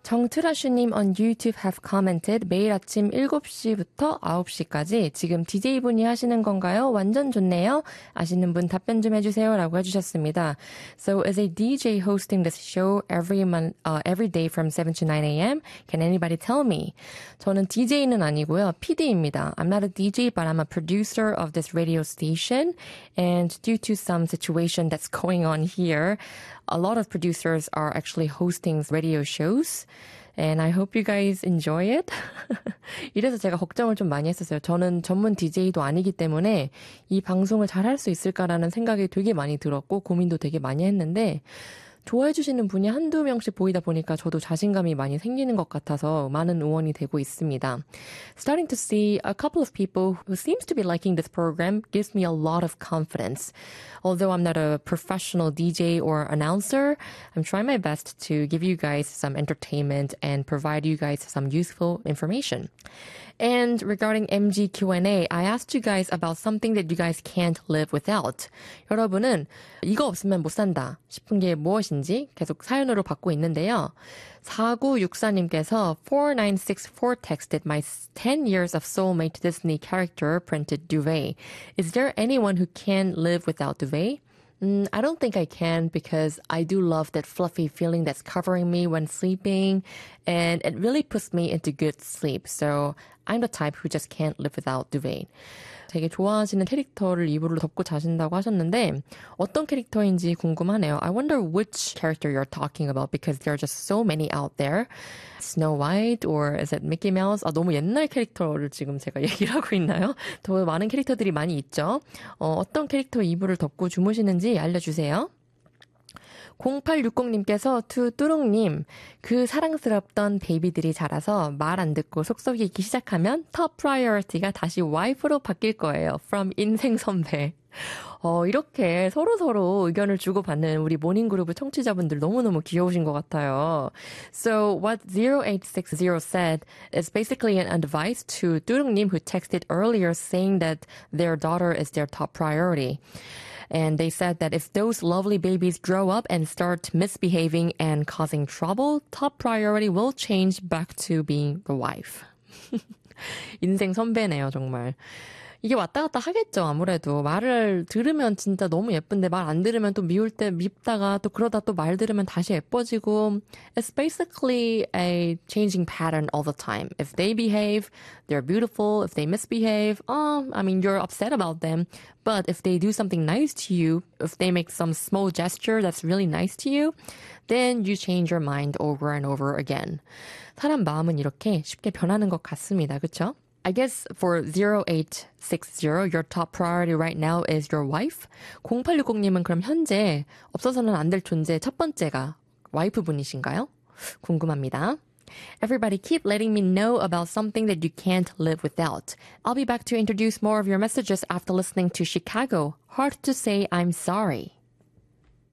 정트라슈님 on YouTube have commented 매일 아침 7시부터 9시까지 지금 DJ분이 하시는 건가요? 완전 좋네요. 아시는 분 답변 좀 해주세요. 라고 해주셨습니다. So is a DJ hosting this show every day from 7 to 9 a.m.? Can anybody tell me? 저는 DJ는 아니고요. PD입니다. I'm not a DJ, but I'm a producer of this radio station. And due to some situation that's going on here, a lot of producers are actually hosting radio shows. And I hope you guys enjoy it. 이래서 제가 걱정을 좀 많이 했었어요. 저는 전문 DJ도 아니기 때문에 이 방송을 잘 할 수 있을까라는 생각이 되게 많이 들었고 고민도 되게 많이 했는데 좋아해 주시는 분이 한두 명씩 보이다 보니까 저도 자신감이 많이 생기는 것 같아서 많은 응원이 되고 있습니다. Starting to see a couple of people who seems to be liking this program gives me a lot of confidence. Although I'm not a professional DJ or announcer, I'm trying my best to give you guys some entertainment and provide you guys some useful information. And regarding MG Q&A, I asked you guys about something that you guys can't live without. 여러분은 이거 없으면 못 산다 싶은 게 무엇인지 계속 사연으로 받고 있는데요. 4964님께서 4964 texted my 10 years of soulmate Disney character printed duvet. Is there anyone who can live without duvet? I don't think I can because I do love that fluffy feeling that's covering me when sleeping and it really puts me into good sleep. So I'm the type who just can't live without duvet. 되게 좋아하시는 캐릭터를 이불로 덮고 자신다고 하셨는데 어떤 캐릭터인지 궁금하네요. I wonder which character you're talking about because there are just so many out there. Snow White or is it Mickey Mouse? 너무 옛날 캐릭터를 지금 제가 얘기를 하고 있나요? 더 많은 캐릭터들이 많이 있죠. 어떤 캐릭터 이불을 덮고 주무시는지 알려주세요. 0860님께서 뚜룽님 그 사랑스럽던 베이비들이 자라서 말 안 듣고 속썩이기 시작하면 top priority가 다시 와이프로 바뀔 거예요. From 인생 선배. 이렇게 서로 의견을 주고받는 우리 모닝그룹의 청취자분들 너무너무 귀여우신 것 같아요. So what 0860 said is basically an advice to 뚜룽님 who texted earlier saying that their daughter is their top priority. And they said that if those lovely babies grow up and start misbehaving and causing trouble, top priority will change back to being the wife. 인생 선배네요, 정말. 이게 왔다 갔다 하겠죠, 아무래도. 말을 들으면 진짜 너무 예쁜데 말 안 들으면 또 미울 때 밉다가 또 그러다 또 말 들으면 다시 예뻐지고. It's basically a changing pattern all the time. If they behave, they're beautiful. If they misbehave, you're upset about them. But if they do something nice to you, if they make some small gesture that's really nice to you, then you change your mind over and over again. 사람 마음은 이렇게 쉽게 변하는 것 같습니다. 그렇죠? I guess for 0860, your top priority right now is your wife. 0860님은 그럼 현재 없어서는 안 될 존재 첫 번째가 와이프분이신가요? 궁금합니다. Everybody keep letting me know about something that you can't live without. I'll be back to introduce more of your messages after listening to Chicago. Hard to say I'm sorry.